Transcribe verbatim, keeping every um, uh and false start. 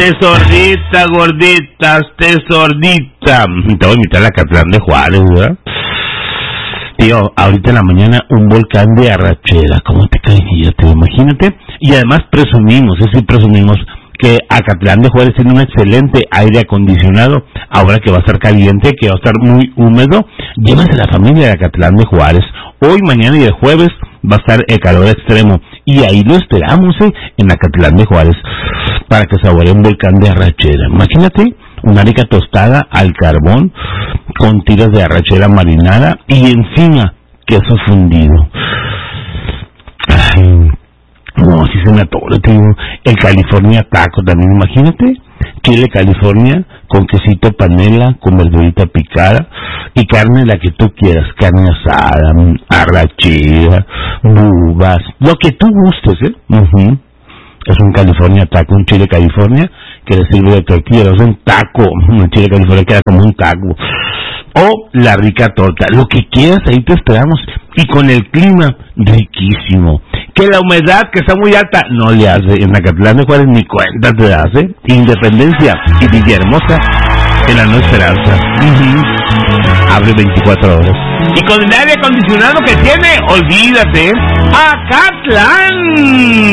Esté sordita, gordita, esté sordita. Te voy a invitar a Acatlán de Juárez, ¿verdad? Tío, ahorita en la mañana un volcán de arrachera. ¿Cómo te caería, tío? Imagínate. Y además presumimos, es decir, presumimos que Acatlán de Juárez tiene un excelente aire acondicionado. Ahora que va a estar caliente, que va a estar muy húmedo, llévase a la familia de Acatlán de Juárez. Hoy, mañana y el jueves va a estar el calor extremo. Y ahí lo esperamos, ¿eh? En Acatlán de Juárez, para que saboree un volcán de arrachera. Imagínate una rica tostada al carbón con tiras de arrachera marinada y encima queso fundido. Ay, no, si se me atora, tío. El California Taco también, imagínate. Chile California con quesito panela, con verdurita picada y carne la que tú quieras, carne asada, arrachera, bubas, lo que tú gustes, ¿eh? Uh-huh. Es un California Taco, un Chile California que le sirve de tortilla, es un taco, un Chile California queda como un taco. O la rica torta, lo que quieras, ahí te esperamos. Y con el clima, riquísimo. Que la humedad, que está muy alta, no le hace. En Acatlán de Juárez ni cuenta te hace. Independencia y Villahermosa, en la Nueva Esperanza. Uh-huh. Abre veinticuatro horas. Y con el aire acondicionado que tiene, olvídate. Acatlán.